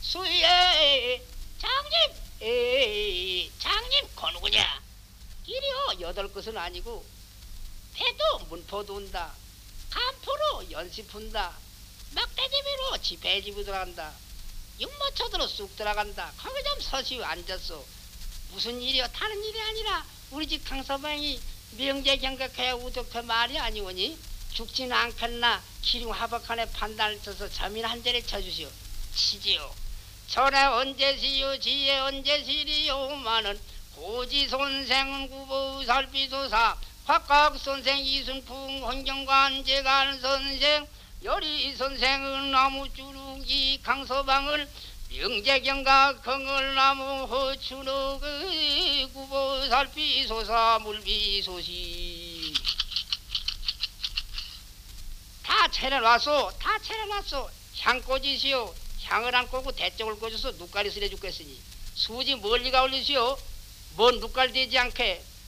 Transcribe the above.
수예 장님 장님 거누구냐 이리요 여덟 것은 아니고 배도 문포도 온다 간포로 연시 푼다 막대집으로 지배집으로 들어간다 육모초도로 쑥 들어간다 거기 좀 서시오 앉았소 무슨 일이여 다른 일이 아니라 우리 집 강서방이 명제경각해야 우덕해 말이 아니오니 죽지는 않겠나 기륭 하박한에 판단을 쳐서 점이나 한 자리 쳐주시오 치지요 전에 언제시요 지혜 언제시리요마는 고지선생은 구보살피소사 화각선생 이승풍 헌경관 제간선생 여리선생은 나무주루기 강서방은 명제경각 경을나무 허추노 구보살피소사 물비소시 다 차려놨소 다 차려놨소 향 꽂으시오 향을 안 꽂고 대쪽을 꽂아서 눈깔이 쓰려 죽겠으니 수지 멀리가 올리시오 뭔 눈깔 되지 않게